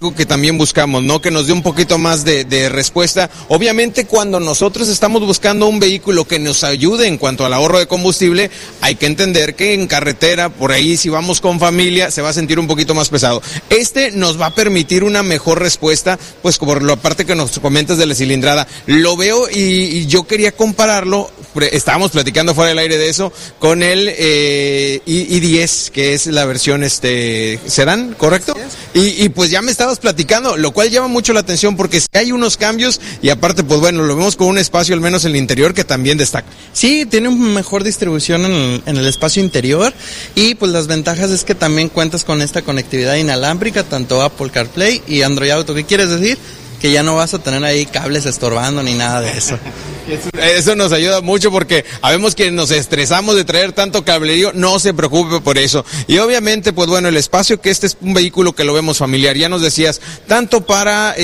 algo que también buscamos, ¿no? Que nos dé un poquito más de respuesta. Obviamente, cuando nosotros estamos buscando un vehículo que nos ayude en cuanto al ahorro de combustible, hay que entender que en carretera, por ahí, si vamos con familia, se va a sentir un poquito más pesado. Este nos va a permitir una mejor respuesta, pues por la parte que nos comentas de la cilindrada. Lo veo y yo quería compararlo, estábamos platicando fuera del aire de eso, con el i10, que es la versión sedán, ¿correcto? Y pues ya me estabas platicando, lo cual llama mucho la atención porque sí hay unos cambios y aparte, pues bueno, lo vemos con un espacio al menos en el interior que también destaca. Sí, tiene una mejor distribución en el espacio interior y pues las ventajas es que también cuentas con esta conectividad inalámbrica, tanto Apple CarPlay y Android Auto. ¿Qué quieres decir? Que ya no vas a tener ahí cables estorbando ni nada de eso. Eso nos ayuda mucho porque habemos que nos estresamos de traer tanto cablerío, no se preocupe por eso. Y obviamente, pues bueno, el espacio, que este es un vehículo que lo vemos familiar, ya nos decías, tanto para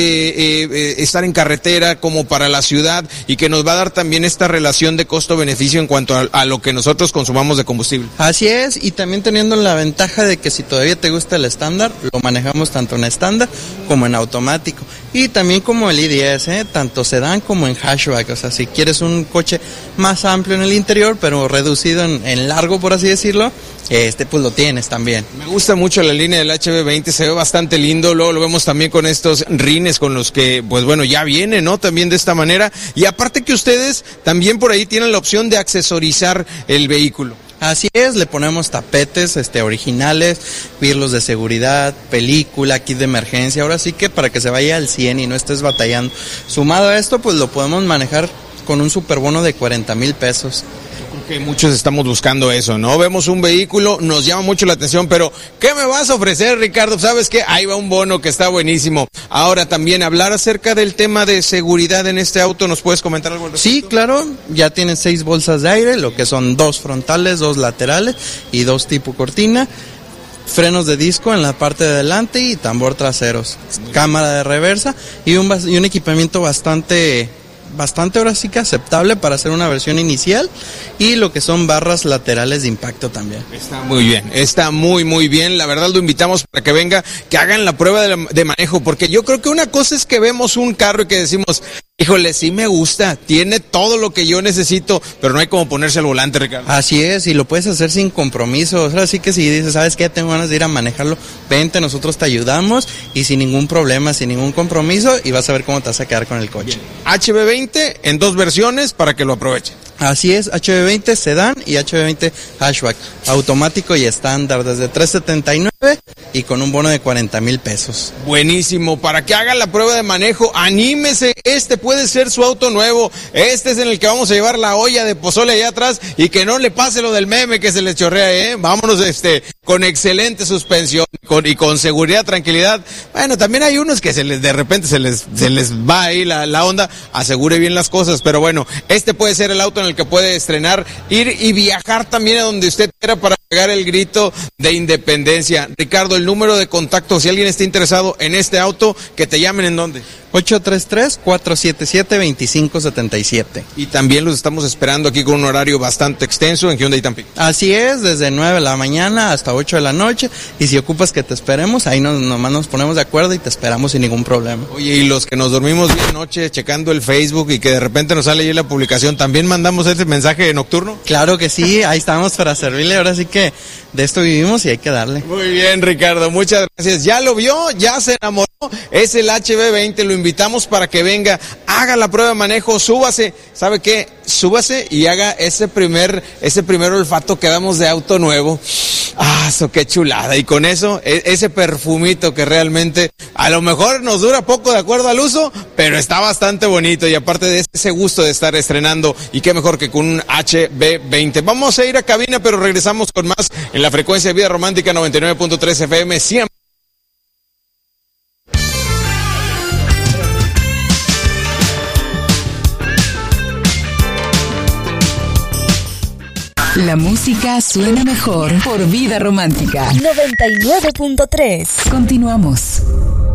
estar en carretera como para la ciudad, y que nos va a dar también esta relación de costo-beneficio en cuanto a lo que nosotros consumamos de combustible. Así es, y también teniendo la ventaja de que si todavía te gusta el estándar, lo manejamos tanto en estándar como en automático. Y también como el i10, tanto sedán como en hatchback, o sea, si quieres un coche más amplio en el interior, pero reducido en largo, por así decirlo, pues lo tienes también. Me gusta mucho la línea del HB20, se ve bastante lindo, luego lo vemos también con estos rines con los que, pues bueno, ya viene, ¿no? También de esta manera, y aparte que ustedes también por ahí tienen la opción de accesorizar el vehículo. Así es, le ponemos tapetes originales, birlos de seguridad, película, kit de emergencia, ahora sí que para que se vaya al 100 y no estés batallando. Sumado a esto, pues lo podemos manejar con un superbono de 40,000 pesos. Que muchos estamos buscando eso, ¿no? Vemos un vehículo, nos llama mucho la atención, pero ¿qué me vas a ofrecer, Ricardo? ¿Sabes qué? Ahí va un bono que está buenísimo. Ahora también hablar acerca del tema de seguridad en este auto, ¿nos puedes comentar algo al respecto? Sí, claro, ya tiene 6 bolsas de aire, lo que son 2 frontales, 2 laterales y 2 tipo cortina. Frenos de disco en la parte de adelante y tambor traseros, cámara de reversa y un equipamiento bastante ahora sí que aceptable para hacer una versión inicial, y lo que son barras laterales de impacto también. Está muy bien, está muy bien, la verdad lo invitamos para que venga, que hagan la prueba de manejo, porque yo creo que una cosa es que vemos un carro y que decimos, híjole, sí me gusta, tiene todo lo que yo necesito, pero no hay como ponerse al volante, Ricardo. Así es, y lo puedes hacer sin compromiso, o sea, así que si dices, ¿sabes qué? Tengo ganas de ir a manejarlo, vente, nosotros te ayudamos, y sin ningún problema, sin ningún compromiso, y vas a ver cómo te vas a quedar con el coche. HB20 en 2 versiones para que lo aprovechen. Así es, HB20 sedán y HB20 hatchback, automático y estándar, desde $379 y con un bono de 40,000 pesos. Buenísimo, para que hagan la prueba de manejo, anímese, este puede ser su auto nuevo, este es en el que vamos a llevar la olla de pozole allá atrás y que no le pase lo del meme que se les chorrea, vámonos con excelente suspensión y con seguridad, tranquilidad. Bueno, también hay unos que de repente se les va ahí la onda, asegure bien las cosas, pero bueno, este puede ser el auto en el que puede estrenar, ir y viajar también a donde usted quiera para pegar el grito de independencia. Ricardo, el número de contacto, si alguien está interesado en este auto, que te llamen, ¿en dónde? 833-477-2577. Y también los estamos esperando aquí con un horario bastante extenso en Hyundai Tampico. Así es, desde 9 de la mañana hasta 8 de la noche, y si ocupas que te esperemos, ahí nomás nos ponemos de acuerdo y te esperamos sin ningún problema. Oye, y los que nos dormimos bien noche checando el Facebook y que de repente nos sale ahí la publicación, ¿también mandamos ese mensaje nocturno? Claro que sí, ahí estamos para servirle, ahora sí que de esto vivimos y hay que darle. Muy bien, Ricardo, muchas gracias. Ya lo vio, ya se enamoró, es el HB20, lo invitamos para que venga, haga la prueba de manejo, súbase, ¿sabe qué? Súbase y haga ese primer olfato que damos de auto nuevo. Eso qué chulada, y con eso, ese perfumito que realmente a lo mejor nos dura poco de acuerdo al uso, pero está bastante bonito, y aparte de ese gusto de estar estrenando, y qué mejor que con un HB20. Vamos a ir a cabina, pero regresamos con más en la frecuencia de Vida Romántica 99.3 FM, siempre. La música suena mejor por Vida Romántica 99.3. Continuamos.